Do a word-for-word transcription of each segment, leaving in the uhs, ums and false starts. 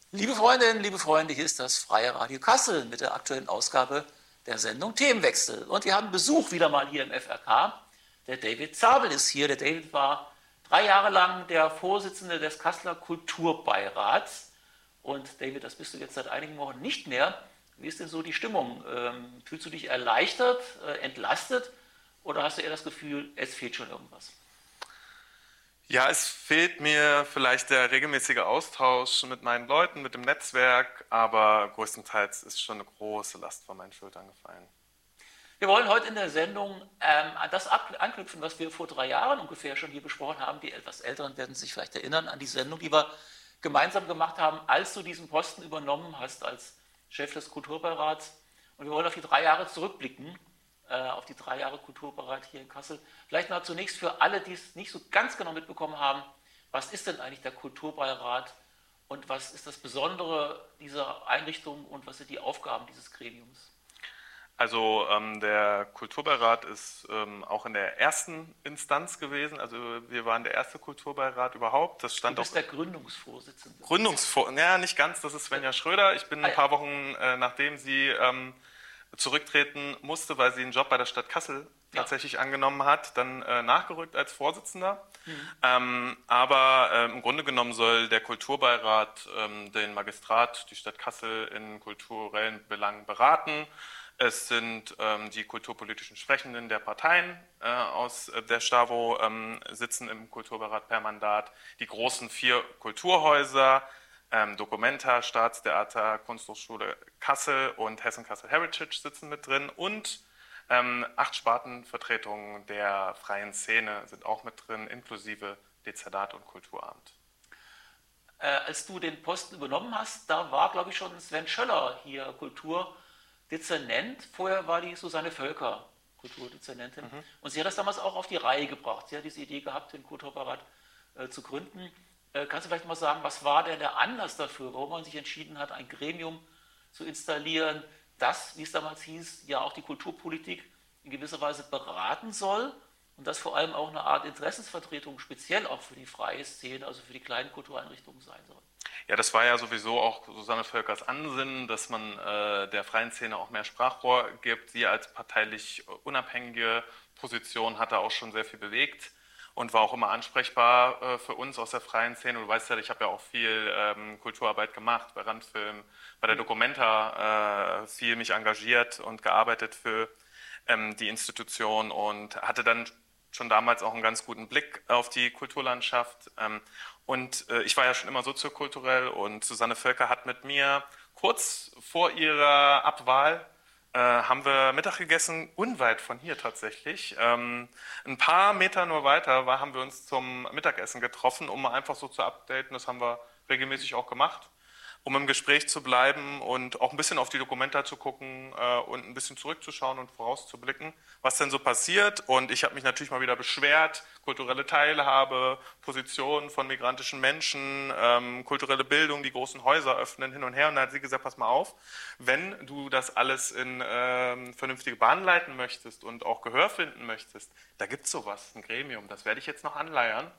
Liebe Freundinnen, liebe Freunde, hier ist das Freie Radio Kassel mit der aktuellen Ausgabe der Sendung Themenwechsel. Und wir haben Besuch wieder mal hier im F R K. Der David Zabel ist hier. Der David war drei Jahre lang der Vorsitzende des Kasseler Kulturbeirats. Und David, das bist du jetzt seit einigen Wochen nicht mehr. Wie ist denn so die Stimmung? Ähm, fühlst du dich erleichtert, äh, entlastet oder hast du eher das Gefühl, es fehlt schon irgendwas? Ja, es fehlt mir vielleicht der regelmäßige Austausch mit meinen Leuten, mit dem Netzwerk, aber größtenteils ist schon eine große Last von meinen Schultern gefallen. Wir wollen heute in der Sendung ähm, an das anknüpfen, was wir vor drei Jahren ungefähr schon hier besprochen haben. Die etwas Älteren werden sich vielleicht erinnern an die Sendung, die wir gemeinsam gemacht haben, als du diesen Posten übernommen hast als Chef des Kulturbeirats. Und wir wollen auf die drei Jahre zurückblicken, äh, auf die drei Jahre Kulturbeirat hier in Kassel. Vielleicht mal zunächst für alle, die es nicht so ganz genau mitbekommen haben, was ist denn eigentlich der Kulturbeirat und was ist das Besondere dieser Einrichtung und was sind die Aufgaben dieses Gremiums? Also ähm, der Kulturbeirat ist ähm, auch in der ersten Instanz gewesen. Also wir waren der erste Kulturbeirat überhaupt. Das stand Du bist auch der Gründungsvorsitzende. Gründungsvor, ja nicht ganz. Das ist Svenja Schröder. Ich bin Ah, ein ja. paar Wochen äh, nachdem sie ähm, zurücktreten musste, weil sie einen Job bei der Stadt Kassel Ja. tatsächlich angenommen hat, dann äh, nachgerückt als Vorsitzender. Ähm, aber äh, im Grunde genommen soll der Kulturbeirat ähm, den Magistrat, die Stadt Kassel in kulturellen Belangen beraten. Es sind ähm, die kulturpolitischen Sprechenden der Parteien äh, aus äh, der STAWO ähm, sitzen im Kulturbeirat per Mandat. Die großen vier Kulturhäuser, ähm, Documenta, Staatstheater, Kunsthochschule Kassel und Hessen-Kassel Heritage sitzen mit drin und ähm, acht Spartenvertretungen der freien Szene sind auch mit drin, inklusive Dezernat und Kulturamt. Äh, als du den Posten übernommen hast, da war, glaube ich, schon Sven Schöller hier Kulturdezernent. Vorher war die Susanne Völker Kulturdezernentin. Mhm. Und sie hat das damals auch auf die Reihe gebracht. Sie hat diese Idee gehabt, den Kulturbeirat äh, zu gründen. Äh, kannst du vielleicht mal sagen, was war denn der Anlass dafür, warum man sich entschieden hat, ein Gremium zu installieren, das, wie es damals hieß, ja auch die Kulturpolitik in gewisser Weise beraten soll und das vor allem auch eine Art Interessensvertretung speziell auch für die freie Szene, also für die kleinen Kultureinrichtungen sein soll? Ja, das war ja sowieso auch Susanne Völkers Ansinnen, dass man äh, der freien Szene auch mehr Sprachrohr gibt. Sie als parteilich unabhängige Position hat da auch schon sehr viel bewegt und war auch immer ansprechbar äh, für uns aus der freien Szene. Du weißt ja, ich habe ja auch viel ähm, Kulturarbeit gemacht, bei Randfilm, bei der Documenta äh, viel mich engagiert und gearbeitet für ähm, die Institution und hatte dann schon damals auch einen ganz guten Blick auf die Kulturlandschaft. Ähm, und äh, ich war ja schon immer soziokulturell und Susanne Völker hat mit mir kurz vor ihrer Abwahl äh, haben wir Mittag gegessen, unweit von hier tatsächlich. Ähm, ein paar Meter nur weiter war, haben wir uns zum Mittagessen getroffen, um mal einfach so zu updaten. Das haben wir regelmäßig auch gemacht, um im Gespräch zu bleiben und auch ein bisschen auf die Dokumenta zu gucken äh, und ein bisschen zurückzuschauen und vorauszublicken, was denn so passiert. Und ich habe mich natürlich mal wieder beschwert, kulturelle Teilhabe, Positionen von migrantischen Menschen, ähm, kulturelle Bildung, die großen Häuser öffnen, hin und her. Und dann hat sie gesagt, pass mal auf, wenn du das alles in ähm, vernünftige Bahnen leiten möchtest und auch Gehör finden möchtest, da gibt es sowas, ein Gremium, das werde ich jetzt noch anleiern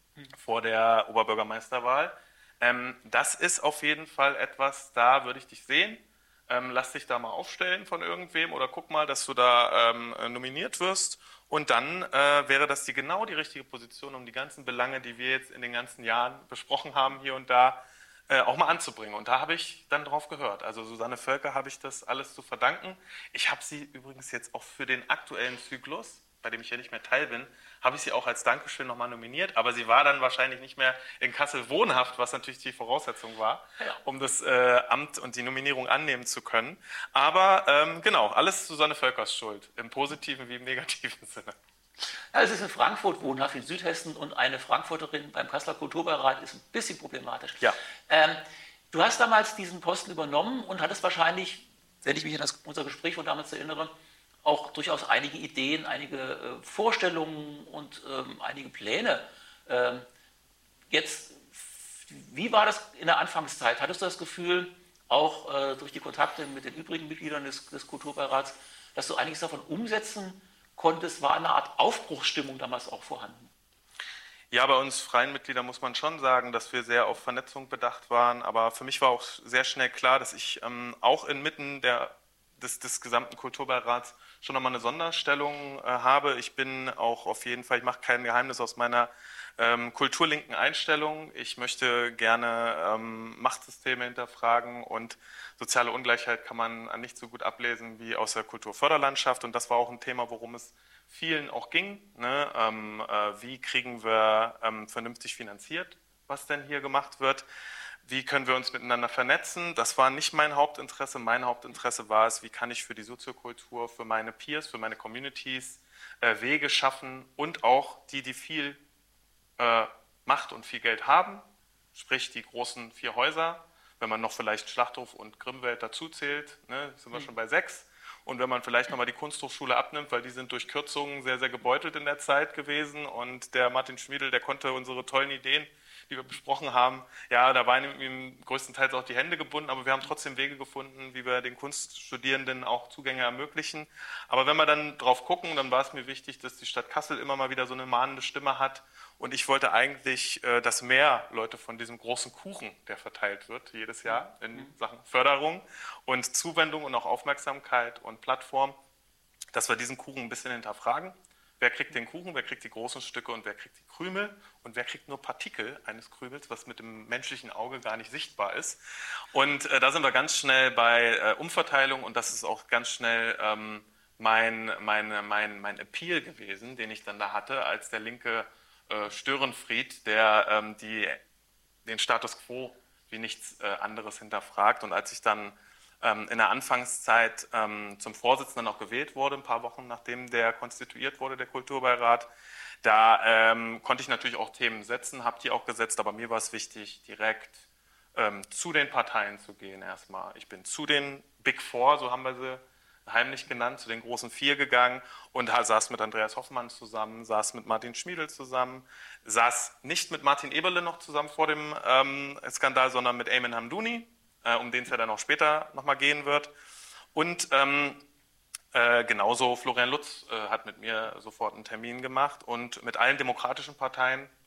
vor der Oberbürgermeisterwahl. Ähm, das ist auf jeden Fall etwas, da würde ich dich sehen. Ähm, lass dich da mal aufstellen von irgendwem oder guck mal, dass du da ähm, nominiert wirst. Und dann äh, wäre das die genau die richtige Position, um die ganzen Belange, die wir jetzt in den ganzen Jahren besprochen haben, hier und da äh, auch mal anzubringen. Und da habe ich dann drauf gehört. Also Susanne Völker habe ich das alles zu verdanken. Ich habe sie übrigens jetzt auch für den aktuellen Zyklus, bei dem ich ja nicht mehr Teil bin, habe ich sie auch als Dankeschön nochmal nominiert, aber sie war dann wahrscheinlich nicht mehr in Kassel wohnhaft, was natürlich die Voraussetzung war, Ja. um das äh, Amt und die Nominierung annehmen zu können. Aber ähm, genau, alles Susanne Völkers Schuld, im positiven wie im negativen Sinne. Ja, es ist in Frankfurt wohnhaft, in Südhessen, und eine Frankfurterin beim Kasseler Kulturbeirat ist ein bisschen problematisch. Ja. Ähm, du hast damals diesen Posten übernommen und hattest wahrscheinlich, wenn ich mich an das, unser Gespräch von damals erinnere, auch durchaus einige Ideen, einige äh, Vorstellungen und ähm, einige Pläne. Ähm, jetzt, wie war das in der Anfangszeit? Hattest du das Gefühl, auch äh, durch die Kontakte mit den übrigen Mitgliedern des, des Kulturbeirats, dass du einiges davon umsetzen konntest? War eine Art Aufbruchsstimmung damals auch vorhanden? Ja, bei uns freien Mitgliedern muss man schon sagen, dass wir sehr auf Vernetzung bedacht waren. Aber für mich war auch sehr schnell klar, dass ich ähm, auch inmitten der, des, des gesamten Kulturbeirats schon nochmal eine Sonderstellung äh, habe. Ich bin auch auf jeden Fall, ich mache kein Geheimnis aus meiner ähm, kulturlinken Einstellung. Ich möchte gerne ähm, Machtsysteme hinterfragen und soziale Ungleichheit kann man an nicht so gut ablesen wie aus der Kulturförderlandschaft. Und das war auch ein Thema, worum es vielen auch ging. Ne? Ähm, äh, wie kriegen wir ähm, vernünftig finanziert, was denn hier gemacht wird? Wie können wir uns miteinander vernetzen? Das war nicht mein Hauptinteresse. Mein Hauptinteresse war es, wie kann ich für die Soziokultur, für meine Peers, für meine Communities äh, Wege schaffen und auch die, die viel äh, Macht und viel Geld haben, sprich die großen vier Häuser, wenn man noch vielleicht Schlachthof und Grimmwelt dazu zählt, ne, sind wir mhm. schon bei sechs. Und wenn man vielleicht nochmal die Kunsthochschule abnimmt, weil die sind durch Kürzungen sehr, sehr gebeutelt in der Zeit gewesen und der Martin Schmiedl, der konnte unsere tollen Ideen, die wir besprochen haben, ja, da waren ihm größtenteils auch die Hände gebunden, aber wir haben trotzdem Wege gefunden, wie wir den Kunststudierenden auch Zugänge ermöglichen. Aber wenn wir dann drauf gucken, dann war es mir wichtig, dass die Stadt Kassel immer mal wieder so eine mahnende Stimme hat und ich wollte eigentlich, dass mehr Leute von diesem großen Kuchen, der verteilt wird jedes Jahr in Sachen Förderung und Zuwendung und auch Aufmerksamkeit und Plattform, dass wir diesen Kuchen ein bisschen hinterfragen. Wer kriegt den Kuchen, wer kriegt die großen Stücke und wer kriegt die Krümel und wer kriegt nur Partikel eines Krümels, was mit dem menschlichen Auge gar nicht sichtbar ist. Und äh, da sind wir ganz schnell bei äh, Umverteilung und das ist auch ganz schnell ähm, mein, mein, mein, mein Appeal gewesen, den ich dann da hatte, als der linke äh, Störenfried, der ähm, die, den Status quo wie nichts äh, anderes hinterfragt. Und als ich dann in der Anfangszeit ähm, zum Vorsitzenden auch gewählt wurde, ein paar Wochen nachdem der konstituiert wurde, der Kulturbeirat. Da ähm, konnte ich natürlich auch Themen setzen, habe die auch gesetzt, aber mir war es wichtig, direkt ähm, zu den Parteien zu gehen erstmal. Ich bin zu den Big Four, so haben wir sie heimlich genannt, zu den großen Vier gegangen und saß mit Andreas Hoffmann zusammen, saß mit Martin Schmiedl zusammen, saß nicht mit Martin Eberle noch zusammen vor dem ähm, Skandal, sondern mit Ayman Hamdouni, Äh, um den es ja dann auch später nochmal gehen wird. Und ähm, äh, genauso Florian Lutz äh, hat mit mir sofort einen Termin gemacht und mit allen demokratischen Parteien